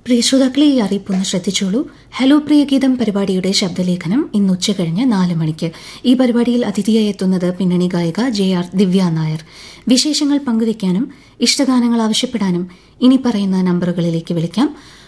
പ്രിയ ശ്രോതാക്കളെ, ഈ അറിയിപ്പൊന്ന് ശ്രദ്ധിച്ചോളൂ. ഹലോ പ്രിയ ഗീതം പരിപാടിയുടെ ശബ്ദലേഖനം ഇന്ന് ഉച്ചകഴിഞ്ഞ് 4 മണിക്ക്. ഈ പരിപാടിയിൽ അതിഥിയായി എത്തുന്നത് പിന്നണി ഗായിക JR ദിവ്യ നായർ. വിശേഷങ്ങൾ പങ്കുവയ്ക്കാനും ഇഷ്ടഗാനങ്ങൾ ആവശ്യപ്പെടാനും ഇനി പറയുന്ന നമ്പറുകളിലേക്ക് വിളിക്കാം.